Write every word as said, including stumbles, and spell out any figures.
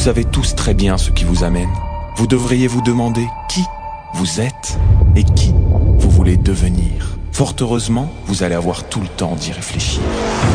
savez tous très bien ce qui vous amène. Vous devriez vous demander qui vous êtes et qui vous voulez devenir. Fort heureusement, vous allez avoir tout le temps d'y réfléchir.